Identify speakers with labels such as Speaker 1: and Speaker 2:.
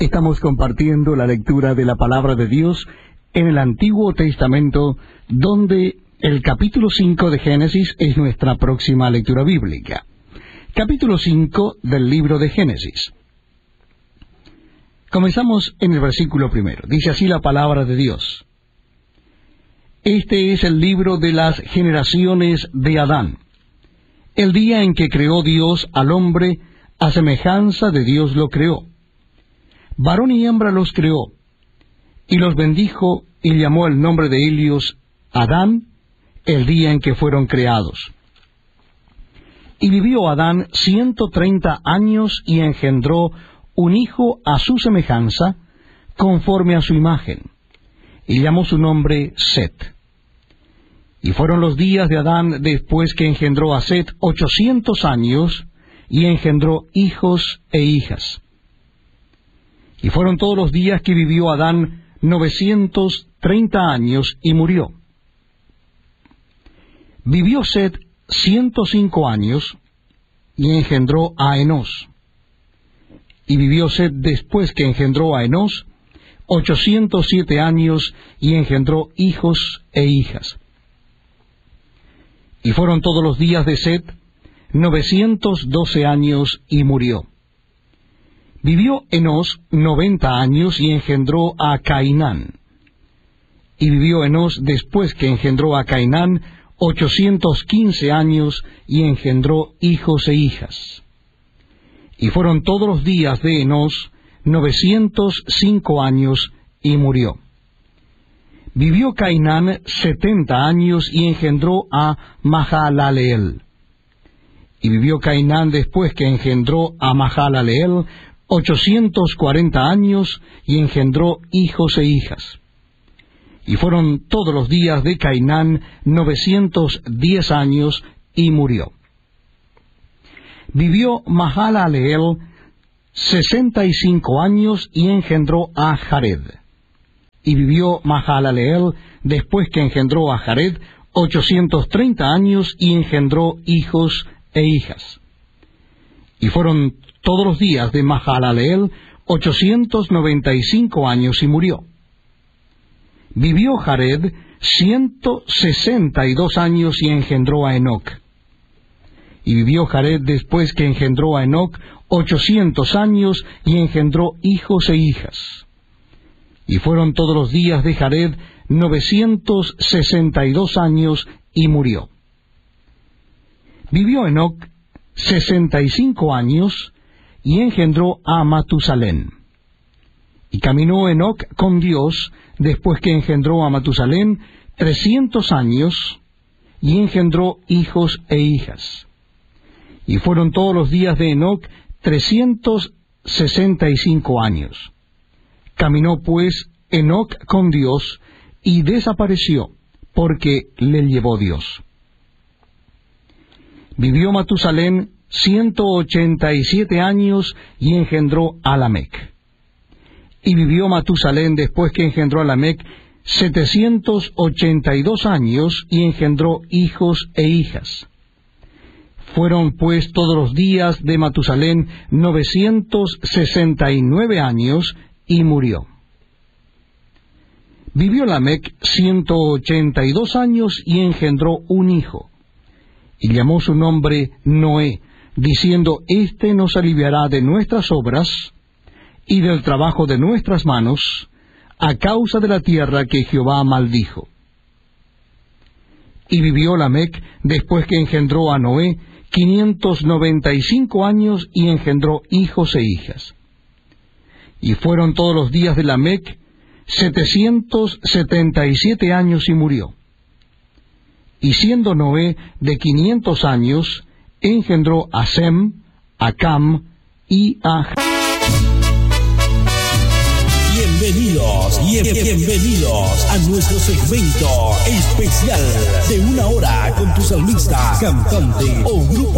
Speaker 1: Estamos compartiendo la lectura de la Palabra de Dios en el Antiguo Testamento, donde el capítulo 5 de Génesis es nuestra próxima lectura bíblica. Capítulo 5 del libro de Génesis. Comenzamos en el versículo 1. Dice así la Palabra de Dios. Este es el libro de las generaciones de Adán. El día en que creó Dios al hombre, a semejanza de Dios lo creó. Varón y hembra los creó, y los bendijo, y llamó el nombre de ellos Adán, el día en que fueron creados. Y vivió Adán 130 años, y engendró un hijo a su semejanza, conforme a su imagen, y llamó su nombre Set. Y fueron los días de Adán después que engendró a Set 800 años, y engendró hijos e hijas. Y fueron todos los días que vivió Adán 930 años, y murió. Vivió Set 105 años, y engendró a Enós. Y vivió Set después que engendró a Enós 807 años, y engendró hijos e hijas. Y fueron todos los días de Set 912 años, y murió. Vivió Enós 90 años, y engendró a Cainán. Y vivió Enós después que engendró a Cainán 815 años, y engendró hijos e hijas. Y fueron todos los días de Enós 905 años, y murió. Vivió Cainán 70 años, y engendró a Mahalaleel. Y vivió Cainán después que engendró a Mahalaleel 840 años, y engendró hijos e hijas. Y fueron todos los días de Cainán 910 años, y murió. Vivió Mahalaleel 65 años, y engendró a Jared. Y vivió Mahalaleel después que engendró a Jared 830 años, y engendró hijos e hijas. Y fueron todos los días de Mahalaleel 895 años, y murió. Vivió Jared 162 años, y engendró a Enoc. Y vivió Jared después que engendró a Enoc 800 años, y engendró hijos e hijas. Y fueron todos los días de Jared 962 años, y murió. Vivió Enoc 65 años, y engendró a Matusalén. Y caminó Enoc con Dios después que engendró a Matusalén 300 años, y engendró hijos e hijas. Y fueron todos los días de Enoc 365 años. Caminó pues Enoc con Dios, y desapareció, porque le llevó Dios. Vivió Matusalén 187 años, y engendró a Lamec. Y vivió Matusalén después que engendró a Lamec 782 años, y engendró hijos e hijas. Fueron pues todos los días de Matusalén 969 años, y murió. Vivió Lamec 182 años, y engendró un hijo. Y llamó su nombre Noé, diciendo: Este nos aliviará de nuestras obras y del trabajo de nuestras manos, a causa de la tierra que Jehová maldijo. Y vivió Lamec después que engendró a Noé 595 años, y engendró hijos e hijas. Y fueron todos los días de Lamec 777 años, y murió. Y siendo Noé de 500 años, engendró a Sem, a Cam y a...
Speaker 2: Bienvenidos a nuestro segmento especial de 1 hora con tu salmista, cantante o grupo